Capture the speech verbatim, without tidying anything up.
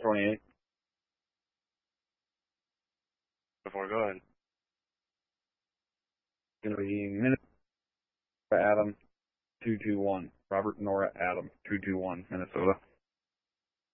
twenty-eight. Before, go ahead. Going to be Minnesota Adam two two one. Robert Nora Adam two two one, Minnesota.